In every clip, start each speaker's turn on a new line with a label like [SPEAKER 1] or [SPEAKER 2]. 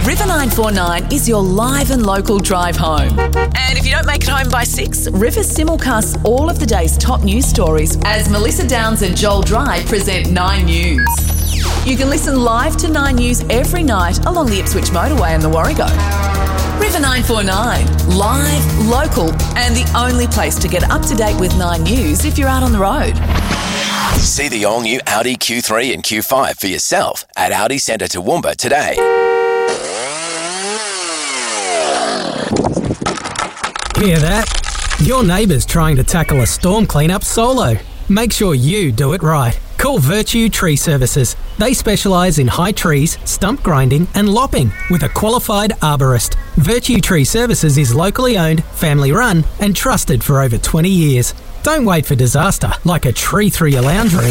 [SPEAKER 1] River 949 is your live and local drive home. And if you don't make it home by 6, River simulcasts all of the day's top news stories as Melissa Downs and Joel Dry present 9 News. You can listen live to 9 News every night along the Ipswich motorway and the Warrego. River 949, live, local, and the only place to get up to date with 9 News if you're out on the road.
[SPEAKER 2] See the all-new Audi Q3 and Q5 for yourself at Audi Centre Toowoomba today.
[SPEAKER 3] Hear that? Your neighbour's trying to tackle a storm cleanup solo. Make sure you do it right. Call Virtue Tree Services. They specialise in high trees, stump grinding and lopping with a qualified arborist. Virtue Tree Services is locally owned, family run and trusted for over 20 years. Don't wait for disaster like a tree through your lounge room.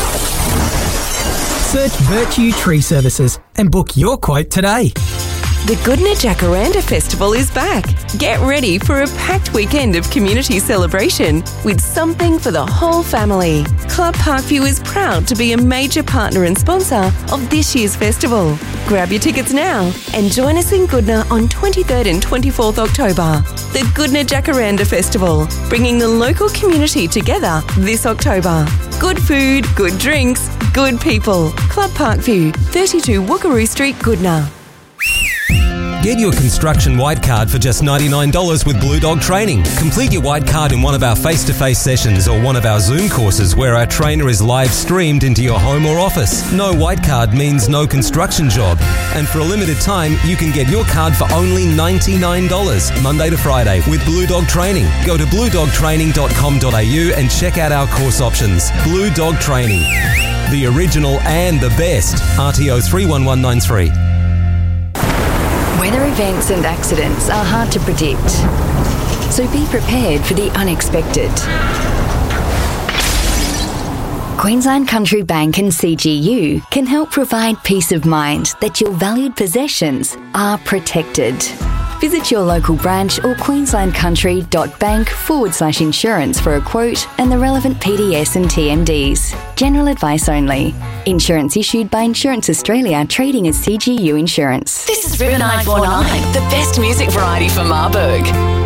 [SPEAKER 3] Search Virtue Tree Services and book your quote today.
[SPEAKER 4] The Goodna Jacaranda Festival is back. Get ready for a packed weekend of community celebration with something for the whole family. Club Parkview is proud to be a major partner and sponsor of this year's festival. Grab your tickets now and join us in Goodna on 23rd and 24th October. The Goodna Jacaranda Festival, bringing the local community together this October. Good food, good drinks, good people. Club Parkview, 32 Wookaroo Street, Goodna.
[SPEAKER 5] Get your construction white card for just $99 with Blue Dog Training. Complete your white card in one of our face-to-face sessions or one of our Zoom courses where our trainer is live streamed into your home or office. No white card means no construction job. And for a limited time, you can get your card for only $99, Monday to Friday, with Blue Dog Training. Go to bluedogtraining.com.au and check out our course options. Blue Dog Training. The original and the best. RTO 31193.
[SPEAKER 6] Weather events and accidents are hard to predict, so be prepared for the unexpected. Queensland Country Bank and CGU can help provide peace of mind that your valued possessions are protected. Visit your local branch or queenslandcountry.bank/insurance for a quote and the relevant PDS and TMDs. General advice only. Insurance issued by Insurance Australia, trading as CGU Insurance.
[SPEAKER 1] This is River 949, the best music variety for Marburg.